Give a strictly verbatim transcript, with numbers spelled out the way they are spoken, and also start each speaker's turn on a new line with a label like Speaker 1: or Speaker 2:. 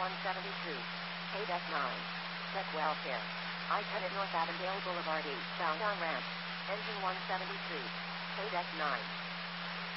Speaker 1: one seventy-two. K deck nine. Deck welfare. I ten at North Avondale Boulevard Eastbound on ramp. Engine one seventy-three. K deck nine.